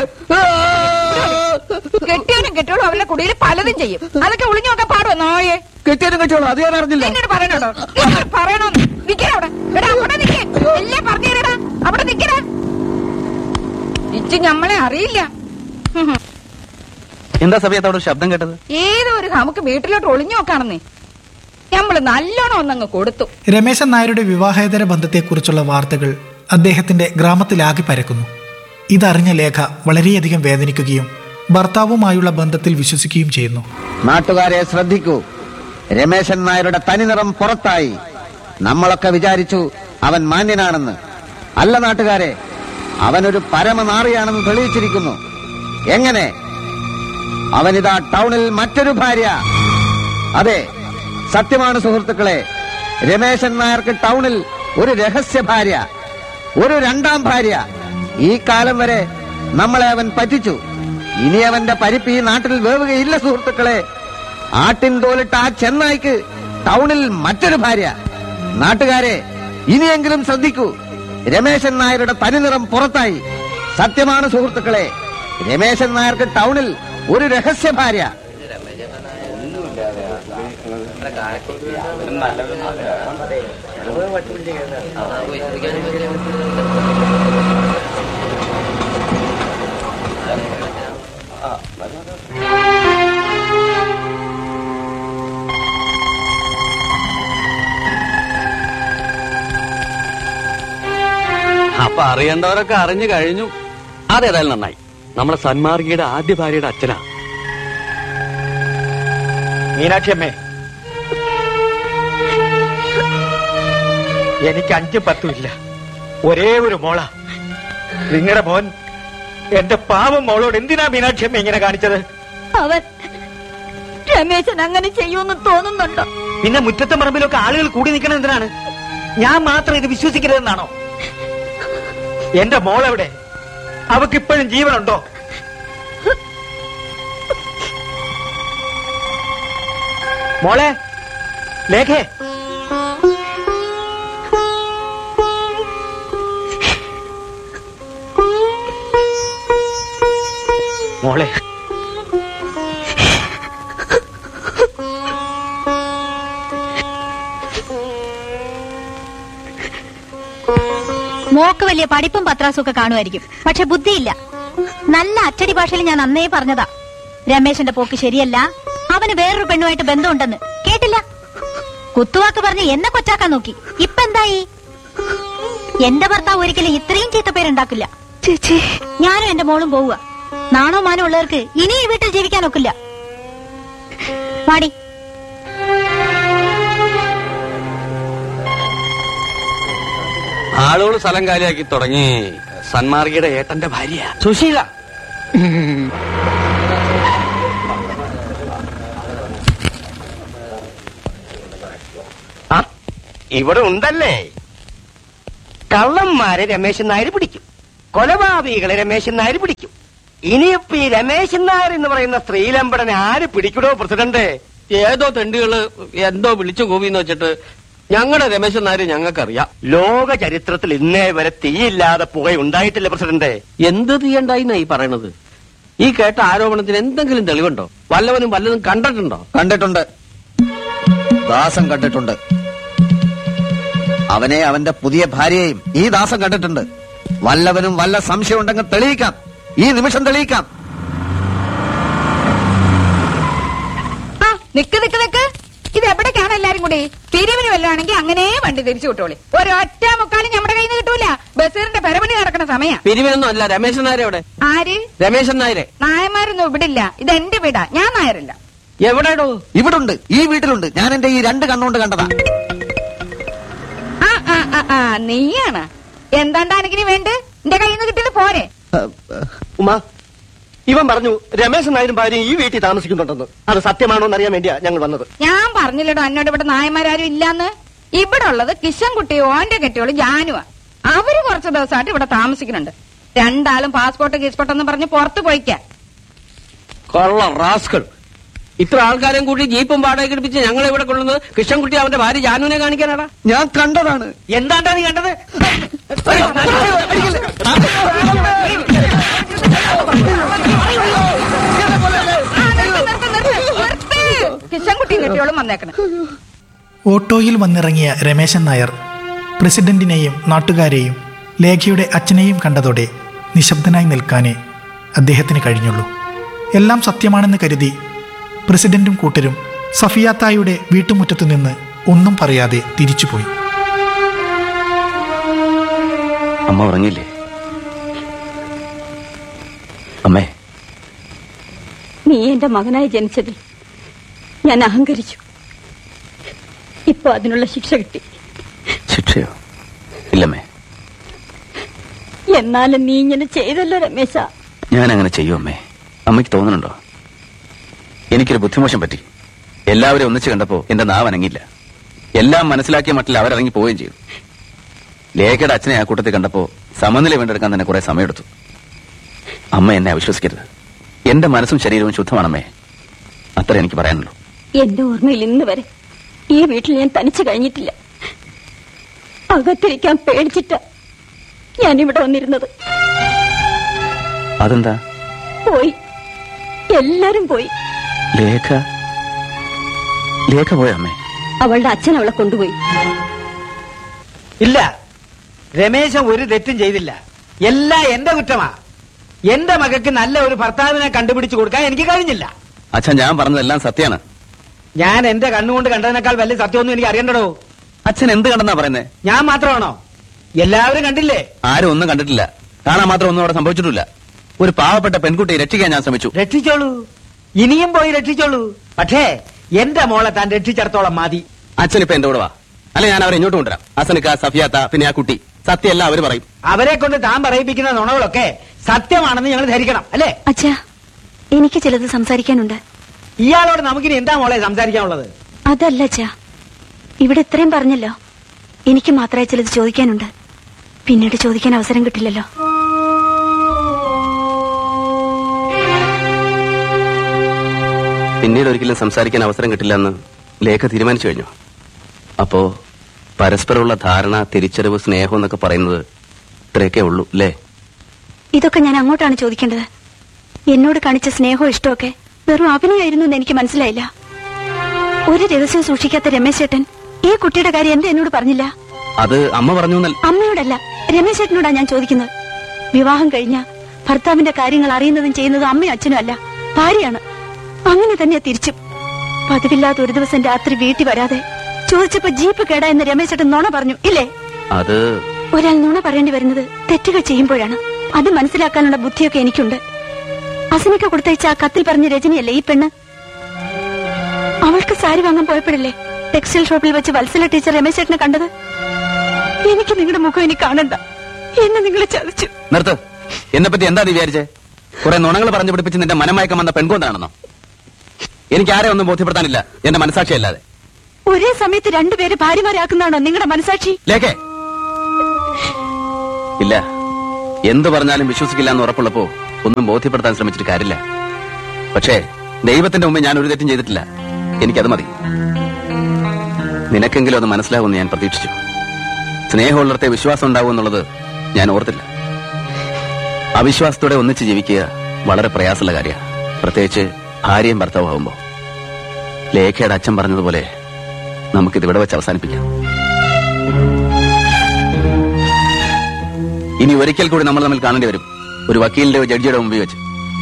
കെട്ടിയവനും കെട്ടിയോളും അവരുടെ കുടിയിൽ പലതും ചെയ്യും. അതൊക്കെ ഒളിഞ്ഞു നോക്കാൻ പാടുവോ നായെ? കെട്ടിയവനും കെട്ടിയോളൂ അത് ഞാൻ അറിഞ്ഞില്ല. എന്നോട് പറയണോ? പറയണോ? നിക്കടാ അവിടെ. എടാ അവിടെ നിക്കേ. എല്ലാം പറഞ്ഞു തരടാ. അവിടെ നിക്കടാ. ഇച്ച് ഞമ്മളെ അറിയില്ല. എന്താ സമയത്തോട് ശബ്ദം കേട്ടത്? ഏതോ ഒരു നമുക്ക് വീട്ടിലോട്ട് ഒളിഞ്ഞു നോക്കാണെന്നേ. നമ്മള് നല്ലോണം ഒന്നങ്ങ് കൊടുത്തു. രമേശൻ നായരുടെ വിവാഹേതര ബന്ധത്തെക്കുറിച്ചുള്ള വാർത്തകൾ അദ്ദേഹത്തിന്റെ ഗ്രാമത്തിലാകെ പരക്കുന്നു. ഇതറിഞ്ഞ ലേഖ വളരെയധികം വേദനിക്കുകയും ഭർത്താവുമായുള്ള ബന്ധത്തിൽ വിശ്വസിക്കുകയും ചെയ്യുന്നു. നാട്ടുകാരെ ശ്രദ്ധിക്കൂ, രമേശൻ നായരുടെ തനിനിറം പുറത്തായി. നമ്മളൊക്കെ വിചാരിച്ചു അവൻ മാന്യനാണെന്ന്. അല്ല നാട്ടുകാരെ, അവനൊരു പരമനാറിയാണെന്ന് തെളിയിച്ചിരിക്കുന്നു. എങ്ങനെ? അവനിതാ ടൗണിൽ മറ്റൊരു ഭാര്യ. അതെ, സത്യമാണ് സുഹൃത്തുക്കളെ. രമേശൻ നായർക്ക് ടൗണിൽ ഒരു രഹസ്യ ഭാര്യ, ഒരു രണ്ടാം ഭാര്യ. ഈ കാലം വരെ നമ്മളെ അവൻ പറ്റിച്ചു. ഇനി അവന്റെ പരിപ്പ് ഈ നാട്ടിൽ വേവുകയില്ല സുഹൃത്തുക്കളെ. ആട്ടിൻ തോലിട്ട ആ ചെന്നായ്ക്ക് ടൗണിൽ മറ്റൊരു ഭാര്യ. നാട്ടുകാരെ, ഇനിയെങ്കിലും ശ്രദ്ധിക്കൂ, രമേശൻ നായരുടെ തനിനിറം പുറത്തായി. സത്യമാണ് സുഹൃത്തുക്കളെ, രമേശൻ നായർക്ക് ടൗണിൽ ഒരു രഹസ്യ ഭാര്യ. അപ്പൊ അറിയേണ്ടവരൊക്കെ അറിഞ്ഞു കഴിഞ്ഞു. അതേതായാലും നന്നായി. നമ്മളെ സന്മാർഗിയുടെ ആദ്യ ഭാര്യയുടെ അച്ഛനാ. മീനാക്ഷിയമ്മേ, എനിക്ക് 5-10 ഇല്ല, ഒരേ ഒരു മോള. നിങ്ങളുടെ മോൻ എന്റെ പാവം മോളോട് എന്തിനാ മീനാക്ഷിയമ്മ ഇങ്ങനെ കാണിച്ചത്? അവൻ രമേശൻ അങ്ങനെ ചെയ്യുമെന്ന് തോന്നുന്നുണ്ടോ? പിന്നെ മുറ്റത്തും പറമ്പിലൊക്കെ ആളുകൾ കൂടി നിൽക്കണം എന്തിനാണ്? ഞാൻ മാത്രം ഇത് വിശ്വസിക്കരുതെന്നാണോ? എന്റെ മോളെവിടെ? അവക്കിപ്പോഴും ജീവനുണ്ടോ? മോളെ, ലേഖേ, മോളെ, മോക്ക് വലിയ പഠിപ്പും പത്രാസും ഒക്കെ കാണുമായിരിക്കും, പക്ഷെ ബുദ്ധിയില്ല. നല്ല അച്ചടി ഭാഷയിൽ ഞാൻ അന്നേ പറഞ്ഞതാ, രമേശന്റെ പോക്ക് ശരിയല്ല, അവന് വേറൊരു പെണ്ണുമായിട്ട് ബന്ധമുണ്ടെന്ന്. കേട്ടില്ല. കുത്തുവാക്ക് പറഞ്ഞ് എന്നെ കൊച്ചാക്കാൻ നോക്കി. ഇപ്പൊ എന്തായി? എന്റെ ഭർത്താവ് ഒരിക്കലും ഇത്രയും ചീത്തപ്പേരുണ്ടാക്കില്ല. ചേച്ചി, ഞാനും എന്റെ മോളും പോവുക. നാണോ മാനോ ഉള്ളവർക്ക് ഇനി ഈ വീട്ടിൽ ജീവിക്കാൻ ഒക്കില്ല. പാടി. ആളുകൾ സ്ഥലം കാലിയാക്കി തുടങ്ങി. സന്മാർഗിയുടെ ഏട്ടന്റെ ഭാര്യ സുശീല. ഇവിടെ ഉണ്ടല്ലേ. കള്ളന്മാരെ രമേശൻ നായർ പിടിക്കും, കൊലപാതകികളെ രമേശൻ നായർ പിടിക്കും. ഇനിയിപ്പോ ഈ രമേശൻ നായർ എന്ന് പറയുന്ന സ്ത്രീലമ്പടനെ ആര് പിടിക്കണോ പ്രസിഡന്റ്? ഏതോ തെണ്ടികള് എന്തോ വിളിച്ചു കൂവിന്ന് വെച്ചിട്ട് ഞങ്ങളുടെ രമേശൻ നായർ ഞങ്ങൾക്കറിയാം. ലോക ചരിത്രത്തിൽ ഇന്നേ വരെ തീയില്ലാതെ പുകയുണ്ടായിട്ടില്ല പ്രസിഡന്റ്. എന്ത് തീയണ്ടായിന്നാ ഈ പറയണത്? ഈ കേട്ട ആരോപണത്തിന് എന്തെങ്കിലും തെളിവുണ്ടോ? വല്ലവനും വല്ലതും കണ്ടിട്ടുണ്ടോ? കണ്ടിട്ടുണ്ട്. ദാസൻ കണ്ടിട്ടുണ്ട്. അവനെ അവന്റെ പുതിയ ഭാര്യയെയും ഈ ദാസൻ കണ്ടിട്ടുണ്ട്. വല്ലവനും വല്ല സംശയം ഉണ്ടെങ്കിൽ തെളിയിക്കാം, ഈ നിമിഷം തെളിയിക്കാം. നിക്ക് നിക്ക് നിക്ക്, ഇത് എവിടേക്കാണ് എല്ലാരും കൂടി? പിരിവിന് വല്ലതാണെങ്കിൽ അങ്ങനെ വണ്ടി തിരിച്ചു വിട്ടോളി. ഒരൊറ്റ മുക്കാലും നമ്മുടെ കയ്യിൽ നിന്ന് കിട്ടൂല. ബസീറിന്റെ പെരപണി നടക്കുന്ന സമയം. പിരിവിനൊന്നും അല്ല. രമേശൻ നായർ എവിടെ? ആര്? രമേശൻ നായരെ. നായന്മാരൊന്നും ഇവിടെ ഇല്ല. ഇത് എന്റെ വീടാ, ഞാൻ നായരല്ല. എവിടെയോ? ഇവിടുണ്ട്, ഈ വീട്ടിലുണ്ട്. ഞാൻ എന്റെ ഈ 2 കണ്ണുകൊണ്ട് കണ്ടതാ. നീയാണ്. എന്താണ്ടാണെങ്കിലും വേണ്ട, എന്റെ കയ്യിൽ നിന്ന് കിട്ടിയത് പോരെ. ഉമ്മ, ഇവൻ പറഞ്ഞു രമേശൻ നായരും ഭാര്യയും ഈ വീട്ടിൽ താമസിക്കുന്നുണ്ടെന്ന്. അത് സത്യമാണോ എന്നറിയാൻ വേണ്ടിയാ ഞങ്ങൾ വന്നത്. ഞാൻ പറഞ്ഞില്ലടോ എന്നോട് ഇവിടെ നായന്മാരും ഇല്ലാന്ന്. ഇവിടെ ഉള്ളത് കിഷൻകുട്ടിയോ ഓന്റെ കെട്ടിയോളൂ ജാനുവാ. അവര് കുറച്ച് ദിവസമായിട്ട് ഇവിടെ താമസിക്കുന്നുണ്ട്. രണ്ടാളും പാസ്പോർട്ട് ഗീസ്പോർട്ടെന്ന് പറഞ്ഞ് പുറത്തു പോയിക്കാ. കൊള്ള റാസ്കൾ. ഇത്ര ആൾക്കാരും കൂടി ജീപ്പും വാടക എടുപ്പിച്ച് ഞങ്ങൾ ഇവിടെ കൊള്ളുന്നത് കൃഷ്ണൻകുട്ടി അവന്റെ ഭാര്യ ജാനുവിനെ കാണിക്കാനാടാ. ഞാൻ കണ്ടതാണ്. എന്താണ്ടാ നീ കണ്ടത്? വന്നേക്കണം. ഓട്ടോയിൽ വന്നിറങ്ങിയ രമേശൻ നായർ പ്രസിഡന്റിനെയും നാട്ടുകാരെയും ലേഖയുടെ അച്ഛനെയും കണ്ടതോടെ നിശബ്ദനായി നിൽക്കാനേ അദ്ദേഹത്തിന് കഴിഞ്ഞുള്ളൂ. എല്ലാം സത്യമാണെന്ന് കരുതി പ്രസിഡന്റും കൂട്ടരും സഫിയാത്തായുടെ വീട്ടുമുറ്റത്തു നിന്ന് ഒന്നും പറയാതെ തിരിച്ചുപോയി. അമ്മ ഉറങ്ങിയില്ലേ? അമ്മേ, നീ എന്റെ മകനായി ജനിച്ചതിൽ ഞാൻ അഹങ്കരിച്ചു. ഇപ്പൊ അതിനുള്ള ശിക്ഷ കിട്ടി. ശിക്ഷയോ? ഇല്ലമ്മേ, എന്നാലും നീ ഇങ്ങനെ ചെയ്തല്ലോ രമേശ. ഞാൻ അങ്ങനെ ചെയ്യും അമ്മേ. അമ്മയ്ക്ക് തോന്നുന്നുണ്ടോ? എനിക്കൊരു ബുദ്ധിമോശം പറ്റി. എല്ലാവരും ഒന്നിച്ച് കണ്ടപ്പോ എന്റെ നാവ് അനങ്ങില്ല. എല്ലാം മനസ്സിലാക്കിയ മട്ടിൽ അവരിറങ്ങി പോവുകയും ചെയ്തു. ലേഖയുടെ അച്ഛനെ ആ കൂട്ടത്തിൽ കണ്ടപ്പോ സമനില വീണ്ടെടുക്കാൻ തന്നെ കുറെ സമയമെടുത്തു. അമ്മ എന്നെ അവിശ്വസിക്കരുത്. എന്റെ മനസ്സും ശരീരവും ശുദ്ധമാണമ്മേ. അത്ര എനിക്ക് പറയാനുള്ളൂ. എന്റെ ഓർമ്മയിൽ ഇന്ന് വരെ ഈ വീട്ടിൽ ഞാൻ തനിച്ചു കഴിഞ്ഞിട്ടില്ല. അകത്തിരിക്കാൻ പേടിച്ചിട്ടാ ഞാനിവിടെ വന്നിരുന്നത്. അതെന്താ? പോയി, എല്ലാരും പോയി. ലേഖ പോയ അമ്മേ? അവളുടെ അച്ഛൻ അവളെ കൊണ്ടുപോയി. ഇല്ല, രമേശൻ ഒരു തെറ്റും ചെയ്തില്ല. എല്ലാം എന്റെ കുറ്റമാ. എന്റെ മകൾക്ക് നല്ല ഒരു ഭർത്താവിനെ കണ്ടുപിടിച്ചു കൊടുക്കാൻ എനിക്ക് കഴിഞ്ഞില്ല. അച്ഛൻ, ഞാൻ പറഞ്ഞതെല്ലാം സത്യമാണ്. ഞാൻ എന്റെ കണ്ണുകൊണ്ട് കണ്ടതിനേക്കാൾ വലിയ സത്യമൊന്നും എനിക്ക് അറിയണ്ടോ. അച്ഛൻ എന്ത് കണ്ടെന്നാ പറയുന്നേ? ഞാൻ മാത്രമാണോ? എല്ലാവരും കണ്ടില്ലേ? ആരും ഒന്നും കണ്ടിട്ടില്ല. കാണാൻ മാത്രം ഒന്നും അവിടെ സംഭവിച്ചിട്ടില്ല. ഒരു പാവപ്പെട്ട പെൺകുട്ടിയെ രക്ഷിക്കാൻ ഞാൻ ശ്രമിച്ചു. രക്ഷിച്ചോളൂ, ഇനിയും പോയി രക്ഷിച്ചോളൂ. പക്ഷേ എന്റെ മോളെ താൻ രക്ഷിച്ചിടത്തോളം മതി. അച്ഛൻ ഇപ്പൊ എന്റെ കൂടെ വാ, അല്ലെ ഞാൻ അവരെ ഇങ്ങോട്ട് കൊണ്ടുവരാം. അസനിക്ക, സഫിയാത്ത, പിന്നെ ആ കുട്ടി. സത്യമല്ല അവര് പറയും. അവരെ കൊണ്ട് താൻ പറയിപ്പിക്കുന്ന നുണകളൊക്കെ സത്യമാണെന്ന് ഞങ്ങൾ ധരിക്കണം, അല്ലേ? അച്ഛാ, എനിക്ക് ചിലത് സംസാരിക്കാനുണ്ട്. ഇയാളോട് നമുക്കിനി എന്താ മോളെ സംസാരിക്കാനുള്ളത്? അതല്ല അച്ഛാ, ഇവിടെ ഇത്രയും പറഞ്ഞല്ലോ. എനിക്ക് മാത്രമേ ചിലത് ചോദിക്കാനുണ്ട്. പിന്നീട് ചോദിക്കാൻ അവസരം കിട്ടില്ലല്ലോ. പിന്നീട് ഒരിക്കലും സംസാരിക്കാൻ അവസരം കിട്ടില്ല എന്ന് ലേഖ തീരുമാനിച്ചു കഴിഞ്ഞു. അപ്പോ പരസ്പരമുള്ള ധാരണ, തിരിച്ചറിവ്, സ്നേഹം എന്നൊക്കെ പറയുന്നത് ഇത്രയൊക്കെ ഉള്ളൂ അല്ലേ? ഇതൊക്കെ ഞാൻ അങ്ങോട്ടാണ് ചോദിക്കേണ്ടത്. എന്നോട് കാണിച്ച സ്നേഹവും ഇഷ്ടമൊക്കെ വെറും അഭിനയമായിരുന്നു എന്ന് എനിക്ക് മനസ്സിലായില്ല. ഒരു രഹസ്യവും സൂക്ഷിക്കാത്ത രമേശ് ചേട്ടൻ ഈ കുട്ടിയുടെ കാര്യം എന്താ എന്നോട് പറഞ്ഞില്ല? അത് അമ്മ പറഞ്ഞു. അമ്മയോടല്ല, രമേശ് ചേട്ടനോടാ ഞാൻ ചോദിക്കുന്നത്. വിവാഹം കഴിഞ്ഞ ഭർത്താവിന്റെ കാര്യങ്ങൾ അറിയുന്നതും ചെയ്യുന്നതും അമ്മയും അച്ഛനും അല്ല, ഭാര്യയാണ്. അങ്ങനെ തന്നെ തിരിച്ചും. പതിവില്ലാത്ത ഒരു ദിവസം രാത്രി വീട്ടിൽ വരാതെ ചോദിച്ചപ്പോ ജീപ്പ് കേടായെന്ന് രമേശ് ചേട്ടൻ നുണ പറഞ്ഞു, ഇല്ലേ? അത് ഒരാൾ നുണ പറയേണ്ടി വരുന്നത് തെറ്റുകൾ ചെയ്യുമ്പോഴാണ്. അത് മനസ്സിലാക്കാനുള്ള ബുദ്ധിയൊക്കെ എനിക്കുണ്ട്. അസനിക്ക കൊടുത്തയച്ച ആ കത്തിൽ പറഞ്ഞ രജനിയല്ലേ ഈ പെണ്ണ്? അവൾക്ക് സാരി വാങ്ങാൻ പോയപ്പോഴല്ലേ ടെക്സ്റ്റൈൽ ഷോപ്പിൽ വെച്ച് വത്സല ടീച്ചർ രമേശ് ചേട്ടനെ കണ്ടത്? എനിക്ക് നിങ്ങളുടെ മുഖം ഇനി കാണണ്ട. എന്നെ നിങ്ങൾ ചതിച്ചു. നിർത്ത്. എന്നെ പറ്റി എന്താ നീ വിചാരിച്ചേ? കുറെ നുണകൾ പറഞ്ഞു പിടിപ്പിച്ച് നിന്റെ മനമയക്കം വന്ന പെൺകൊണ്ടാണെന്നോ? എനിക്ക് ആരെ ഒന്നും ബോധ്യപ്പെടുത്താനില്ല, എന്റെ മനസാക്ഷിയല്ലാതെ. ഒരേ സമയത്ത് രണ്ടുപേര് ഭാര്യമാരാക്കുന്നതാണോ നിങ്ങളുടെ മനസാക്ഷി? ലേഖേ, ഇല്ല. എന്തു പറഞ്ഞാലും വിശ്വസിക്കില്ല എന്ന് ഉറപ്പുള്ളപ്പോ ഒന്നും ബോധ്യപ്പെടുത്താൻ ശ്രമിച്ചിട്ട് കാര്യമില്ല. പക്ഷേ ദൈവത്തിന്റെ മുമ്പ് ഞാൻ ഒരു തെറ്റും ചെയ്തിട്ടില്ല. എനിക്കത് മതി. നിനക്കെങ്കിലും അത് മനസ്സിലാവുമെന്ന് ഞാൻ പ്രതീക്ഷിച്ചു. സ്നേഹമുള്ളിടത്തെ വിശ്വാസം ഉണ്ടാവും എന്നുള്ളത് ഞാൻ ഓർത്തില്ല. അവിശ്വാസത്തോടെ ഒന്നിച്ച് ജീവിക്കുക വളരെ പ്രയാസമുള്ള കാര്യമാണ്, പ്രത്യേകിച്ച് ഭാര്യയും ഭർത്താവും ആവുമ്പോ. ലേഖയുടെ അച്ഛൻ പറഞ്ഞതുപോലെ നമുക്കിത് ഇവിടെ വെച്ച് അവസാനിപ്പിക്കാം. ഇനി ഒരിക്കൽ കൂടി നമ്മൾ തമ്മിൽ കാണേണ്ടി വരും, ഒരു വക്കീലിന്റെ ജഡ്ജിയുടെ മുമ്പിൽ വെച്ച്.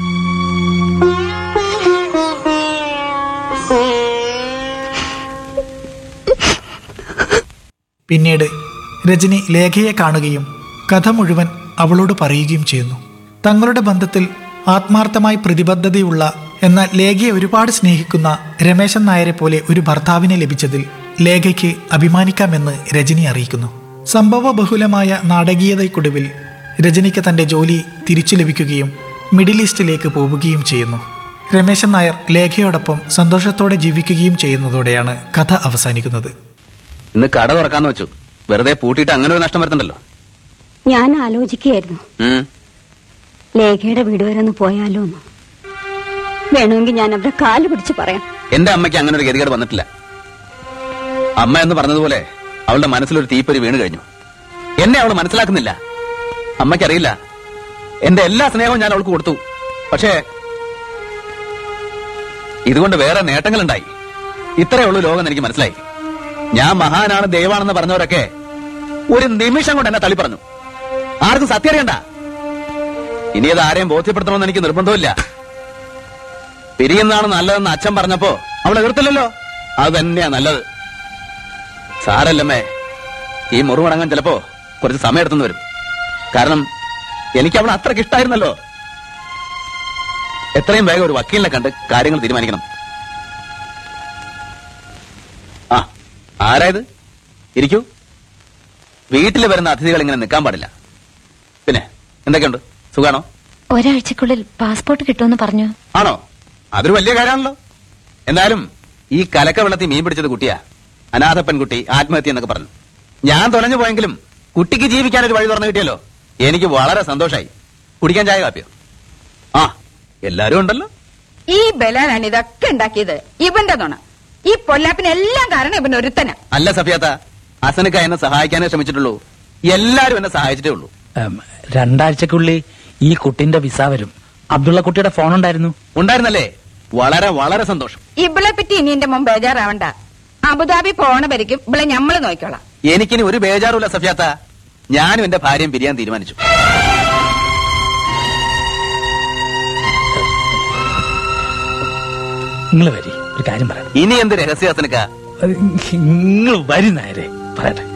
പിന്നീട് രജനി ലേഖയെ കാണുകയും കഥ മുഴുവൻ അവളോട് പറയുകയും ചെയ്യുന്നു. തങ്ങളുടെ ബന്ധത്തിൽ ആത്മാർത്ഥമായി പ്രതിബദ്ധതയുള്ള എന്നാൽ ലേഖയെ ഒരുപാട് സ്നേഹിക്കുന്ന രമേശൻ നായരെ പോലെ ഒരു ഭർത്താവിനെ ലഭിച്ചതിൽ ലേഖയ്ക്ക് അഭിമാനിക്കാമെന്ന് രജനി അറിയിക്കുന്നു. സംഭവ ബഹുലമായ നാടകീയതയ്ക്കൊടുവിൽ രജനിക്ക് തന്റെ ജോലി തിരിച്ചു ലഭിക്കുകയും മിഡിൽ ഈസ്റ്റിലേക്ക് പോവുകയും ചെയ്യുന്നു. രമേശൻ നായർ ലേഖയോടൊപ്പം സന്തോഷത്തോടെ ജീവിക്കുകയും ചെയ്യുന്നതോടെയാണ് കഥ അവസാനിക്കുന്നത്. ഇന്ന് കട തുറക്കാന്ന് വെച്ചു, വെറുതെ പൂട്ടിയിട്ട് അങ്ങനെ ഒരു നഷ്ടം വരുന്നുണ്ടല്ലോ. ഞാൻ ആലോചിക്കുകയായിരുന്നു, ലേഖയുടെ വീട് വരെ ഒന്ന് പോയാലോ എന്ന്. വേണമെങ്കിൽ ഞാൻ അവരുടെ കാല് പിടിച്ച് പറയാം. എന്റെ അമ്മയ്ക്ക് അങ്ങനെ ഒരു ഗതികേട് വന്നിട്ടില്ല. അമ്മ എന്ന് പറഞ്ഞതുപോലെ അവളുടെ മനസ്സിലൊരു തീപ്പൊരി വീണ് കഴിഞ്ഞു. എന്നെ അവൾ മനസ്സിലാക്കുന്നില്ല. അമ്മയ്ക്കറിയില്ല, എന്റെ എല്ലാ സ്നേഹവും ഞാൻ അവൾക്ക് കൊടുത്തു. പക്ഷേ ഇതുകൊണ്ട് വേറെ നേട്ടങ്ങളുണ്ടായി. ഇത്രയേ ഉള്ളൂ ലോകം എനിക്ക് മനസ്സിലായി. ഞാൻ മഹാനാണ് ദൈവാണെന്ന് പറഞ്ഞവരൊക്കെ ഒരു നിമിഷം കൊണ്ട് എന്നെ തള്ളി പറഞ്ഞു. ആർക്കും സത്യം അറിയണ്ട. ഇനി അത് ആരെയും ബോധ്യപ്പെടുത്തണമെന്ന് എനിക്ക് നിർബന്ധമില്ല. പിരിയുന്നതാണ് നല്ലതെന്ന് അച്ഛൻ പറഞ്ഞപ്പോ അവൾ എതിർത്തില്ലല്ലോ. അത് തന്നെയാ നല്ലത്. സാരല്ലമ്മേ, ഈ മുറിവടങ്ങാൻ ചിലപ്പോ കുറച്ച് സമയം എടുത്തെന്ന് വരും. കാരണം എനിക്ക് അവൾ അത്രയ്ക്ക് ഇഷ്ടമായിരുന്നല്ലോ. എത്രയും വേഗം ഒരു വക്കീലിനെ കണ്ട് കാര്യങ്ങൾ തീരുമാനിക്കണം. ആ, ആരായത്? ഇരിക്കൂ. വീട്ടിൽ വരുന്ന അതിഥികൾ ഇങ്ങനെ നിൽക്കാൻ പാടില്ല. പിന്നെ എന്തൊക്കെയുണ്ട്? സുഖാണോ? ഒരാഴ്ചക്കുള്ളിൽ പാസ്പോർട്ട് കിട്ടുമെന്ന് പറഞ്ഞു. ആണോ? അതൊരു വലിയ കാര്യമാണല്ലോ. എന്നാലും ഈ കലക്ക വെള്ളത്തിൽ മീൻ പിടിച്ചത് കുട്ടിയാ. അനാഥ പെൺകുട്ടി ആത്മഹത്യ എന്നൊക്കെ പറഞ്ഞു. ഞാൻ തുലഞ്ഞു പോയെങ്കിലും കുട്ടിക്ക് ജീവിക്കാനൊരു വഴി തുറന്നു കിട്ടിയല്ലോ. എനിക്ക് വളരെ സന്തോഷമായി. കുടിക്കാൻ ചായ കാപ്പിയോ? ആ, എല്ലാരും ഉണ്ടല്ലോ. ഈ ബലാലാണ് ഇതൊക്കെ ഉണ്ടാക്കിയത്. ഇവന്റെ നുണ. ഈ പൊല്ലാപ്പിനെല്ലാം കാരണം ഇവൻ ഒരുത്തനാ. അല്ല സഫിയാത്ത, അസനക്ക എന്നെ സഹായിക്കാനേ ശ്രമിച്ചിട്ടുള്ളൂ. എല്ലാരും എന്നെ സഹായിച്ചിട്ടേ ഉള്ളൂ. 2 ആഴ്ചക്കുള്ളിൽ ഈ കുട്ടിന്റെ വിസ വരും. അബ്ദുള്ള കുട്ടിയുടെ ഫോൺ ഉണ്ടായിരുന്നു. ഉണ്ടായിരുന്നല്ലേ? വളരെ വളരെ സന്തോഷം. ഇവളെ പറ്റി ഇനി എന്റെ മുമ്പ് ബേജാറാവണ്ട. അബുദാബി പോണ വരയ്ക്കും ഇവളെ ഞമ്മള് നോക്കിക്കോളാം. എനിക്കിനി ഒരു ബേജാറുമില്ല സഫിയാത്ത. ഞാനും എന്റെ ഭാര്യയും പിരിയാൻ തീരുമാനിച്ചു. നിങ്ങൾ വരി, ഒരു കാര്യം പറയാം. ഇനി എന്ത് രഹസ്യ അസനക്ക? നിങ്ങൾ വരുന്നേരെ പറയട്ടെ.